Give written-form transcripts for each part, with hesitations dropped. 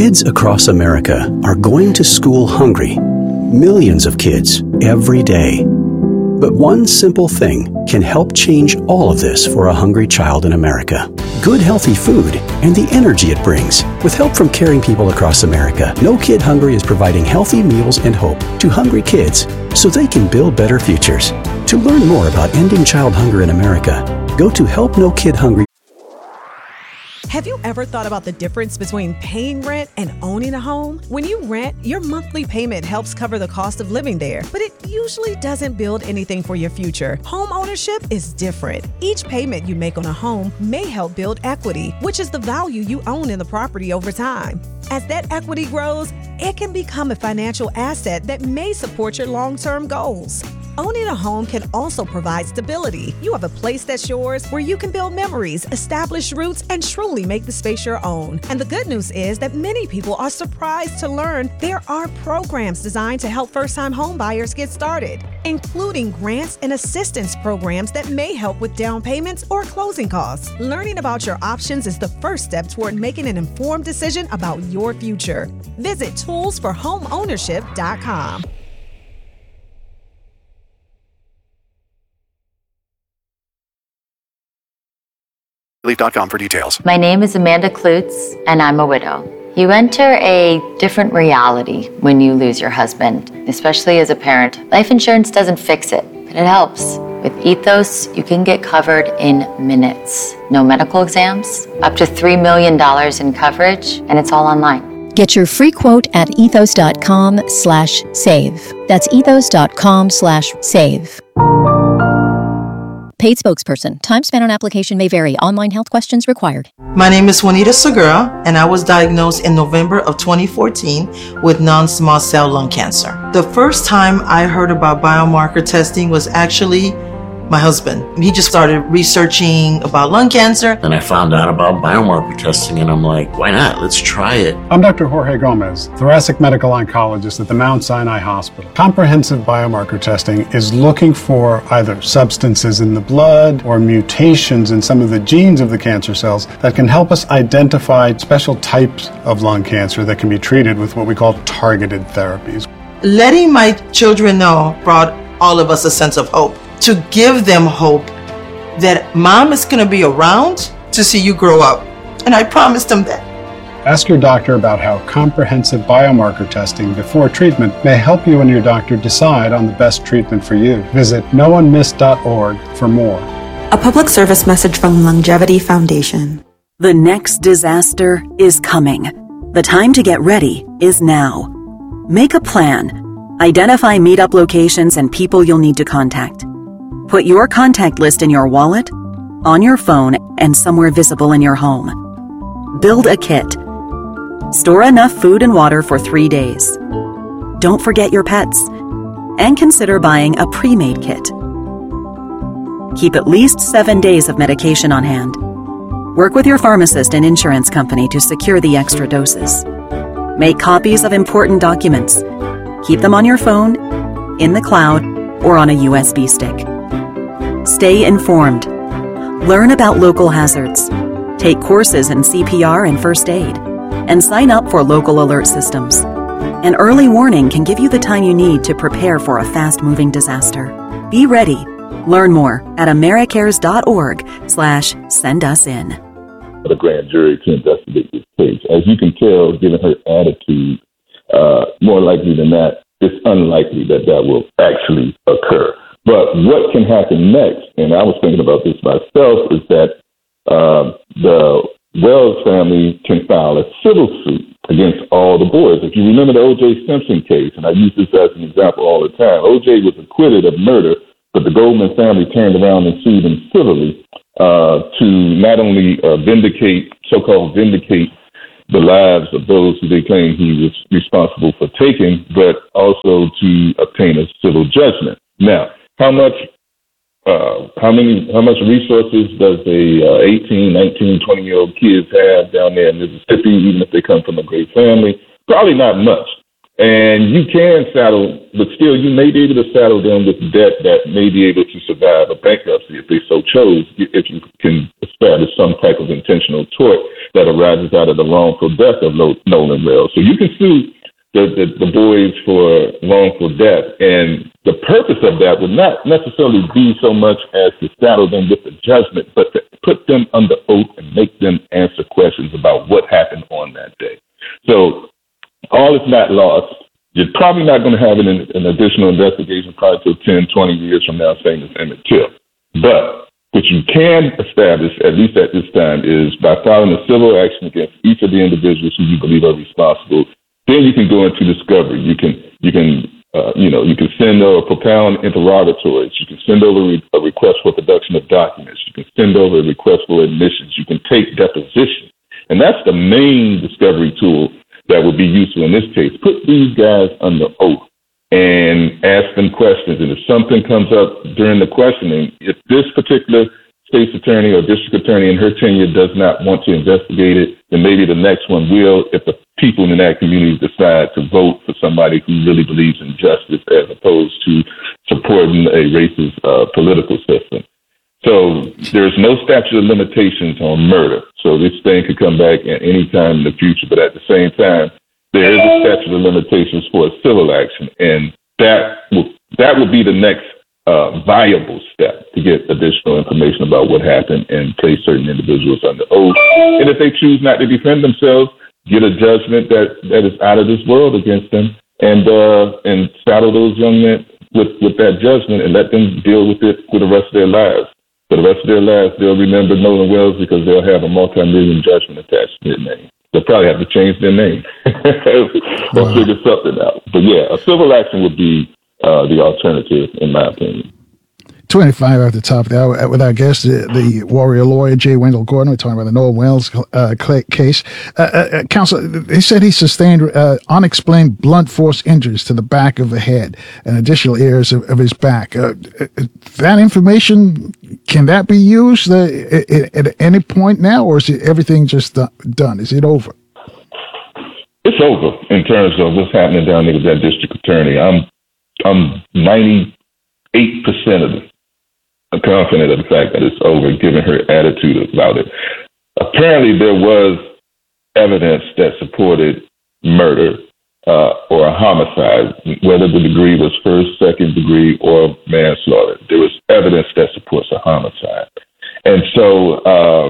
Kids across America are going to school hungry. Millions of kids every day. But one simple thing can help change all of this for a hungry child in America. Good, healthy food and the energy it brings. With help from caring people across America, No Kid Hungry is providing healthy meals and hope to hungry kids so they can build better futures. To learn more about ending child hunger in America, go to Help No Kid Hungry. Have you ever thought about the difference between paying rent and owning a home? When you rent, your monthly payment helps cover the cost of living there, but it usually doesn't build anything for your future. Home ownership is different. Each payment you make on a home may help build equity, which is the value you own in the property over time. As that equity grows, it can become a financial asset that may support your long-term goals. Owning a home can also provide stability. You have a place that's yours where you can build memories, establish roots, and truly make the space your own. And the good news is that many people are surprised to learn there are programs designed to help first-time home buyers get started, including grants and assistance programs that may help with down payments or closing costs. Learning about your options is the first step toward making an informed decision about your future. Visit toolsforhomeownership.com. Leaf.com for details. My name is Amanda Klutz, and I'm a widow. You enter a different reality when you lose your husband, especially as a parent. Life insurance doesn't fix it, but it helps. With Ethos, you can get covered in minutes. No medical exams, up to $3 million in coverage, and it's all online. Get your free quote at ethos.com/save. That's ethos.com/save. Paid spokesperson. Time spent on application may vary. Online health questions required. My name is Juanita Segura, and I was diagnosed in November of 2014 with non-small cell lung cancer. The first time I heard about biomarker testing was actually my husband. He just started researching about lung cancer. And I found out about biomarker testing, and I'm like, why not? Let's try it. I'm Dr. Jorge Gomez, thoracic medical oncologist at the Mount Sinai Hospital. Comprehensive biomarker testing is looking for either substances in the blood or mutations in some of the genes of the cancer cells that can help us identify special types of lung cancer that can be treated with what we call targeted therapies. Letting my children know brought all of us a sense of hope. To give them hope that mom is going to be around to see you grow up. And I promised them that. Ask your doctor about how comprehensive biomarker testing before treatment may help you and your doctor decide on the best treatment for you. Visit noonemiss.org for more. A public service message from Longevity Foundation. The next disaster is coming. The time to get ready is now. Make a plan. Identify meetup locations and people you'll need to contact. Put your contact list in your wallet, on your phone, and somewhere visible in your home. Build a kit. Store enough food and water for 3 days. Don't forget your pets. And consider buying a pre-made kit. Keep at least 7 days of medication on hand. Work with your pharmacist and insurance company to secure the extra doses. Make copies of important documents. Keep them on your phone, in the cloud, or on a USB stick. Stay informed. Learn about local hazards. Take courses in CPR and first aid. And sign up for local alert systems. An early warning can give you the time you need to prepare for a fast-moving disaster. Be ready. Learn more at americares.org/send-us-in. The grand jury to investigate this case. As you can tell, given her attitude, more likely than not, it's unlikely that that will actually occur. But what can happen next, and I was thinking about this myself, is that the Wells family can file a civil suit against all the boys. If you remember the O.J. Simpson case, and I use this as an example all the time, O.J. was acquitted of murder, but the Goldman family turned around and sued him civilly to not only so-called vindicate the lives of those who they claim he was responsible for taking, but also to obtain a civil judgment. Now, how much resources does a 18, 19, 20-year-old kids have down there in Mississippi, even if they come from a great family? Probably not much. And you can settle, but still you may be able to settle them with debt that may be able to survive a bankruptcy if they so chose, if you can establish some type of intentional tort that arises out of the wrongful death of Nolan Wells. So you can sue the boys for wrongful death. And the purpose of that would not necessarily be so much as to saddle them with the judgment, but to put them under oath and make them answer questions about what happened on that day. So all is not lost. You're probably not going to have an additional investigation probably till 10, 20 years from now saying it's Emmett Till. But what you can establish, at least at this time, is by filing a civil action against each of the individuals who you believe are responsible. Then you can go into discovery. You can send or propound interrogatories. You can send over a request for production of documents. You can send over a request for admissions. You can take depositions. And that's the main discovery tool that would be useful in this case. Put these guys under oath and ask them questions. And if something comes up during the questioning, if this particular state's attorney or district attorney in her tenure does not want to investigate it, then maybe the next one will, if the people in that community decide to vote for somebody who really believes in justice as opposed to supporting a racist political system. So there's no statute of limitations on murder. So this thing could come back at any time in the future. But at the same time, there is a statute of limitations for a civil action. And that will be the next viable step to get additional information about what happened and place certain individuals under oath. And if they choose not to defend themselves, get a judgment that is out of this world against them and saddle those young men with that judgment and let them deal with it for the rest of their lives. For the rest of their lives, they'll remember Nolan Wells because they'll have a multi-million judgment attached to their name. They'll probably have to change their name or figure something out. But yeah, a civil action would be the alternative, in my opinion. 25 at the top of the hour with our guest, the warrior lawyer, J. Wendell Gordon. We're talking about the Nolan Wells case. Counsel, he said he sustained unexplained blunt force injuries to the back of the head and additional areas of his back. That information, can that be used at any point now, or is everything just done? Is it over? It's over in terms of what's happening down there with that district attorney. I'm 98% of it. I'm confident of the fact that it's over, given her attitude about it. Apparently, there was evidence that supported murder or a homicide, whether the degree was first, second degree, or manslaughter. There was evidence that supports a homicide. And so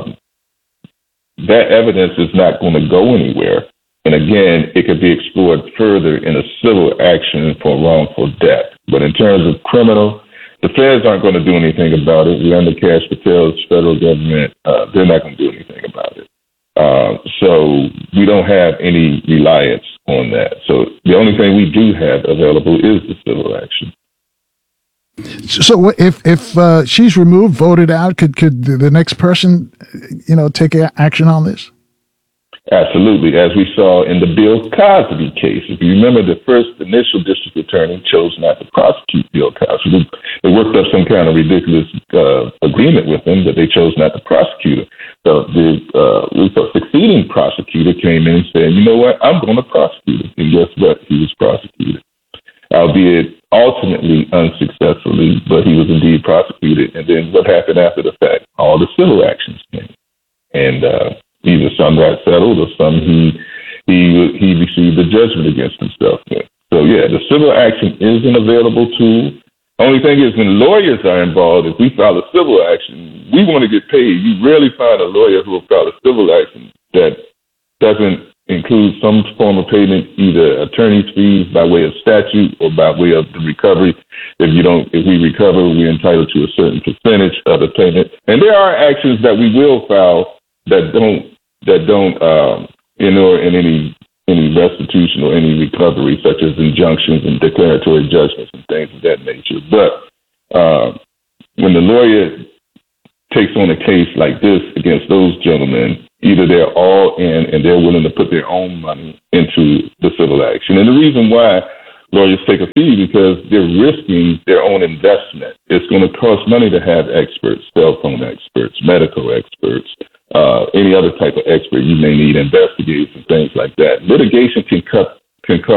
that evidence is not going to go anywhere. And again, it could be explored further in a civil action for wrongful death. But in terms of criminal, the feds aren't going to do anything about it. Leander Cash Patel's federal government, they're not going to do anything about it. So we don't have any reliance on that. So the only thing we do have available is the civil action. So if she's removed, voted out, could the next person, take action on this? Absolutely, as we saw in the Bill Cosby case. If you remember, the first initial district attorney chose not to prosecute Bill Cosby. They worked up some kind of ridiculous agreement with him that they chose not to prosecute him. So the succeeding prosecutor came in and said, you know what, I'm going to prosecute him. And guess what? He was prosecuted, albeit ultimately unsuccessfully, but he was indeed prosecuted. And then what happened after the fact? All the civil actions came. And either some got settled or some he received a judgment against himself with. So yeah, the civil action is an available tool. Only thing is, when lawyers are involved, if we file a civil action, we want to get paid. You rarely find a lawyer who will file a civil action that doesn't include some form of payment, either attorney's fees by way of statute or by way of the recovery. If we recover, we're entitled to a certain percentage of the payment. And there are actions that we will file that don't inure in any restitution or any recovery, such as injunctions and declaratory judgments and things of that nature. But when the lawyer takes on a case like this against those gentlemen, either they're all in and they're willing to put their own money into the civil action. And the reason why lawyers take a fee, because they're risking their own investment. It's going to cost money to have experts, cell phone experts, medical experts, any other type of expert you may need, investigators and things like that. Litigation can cost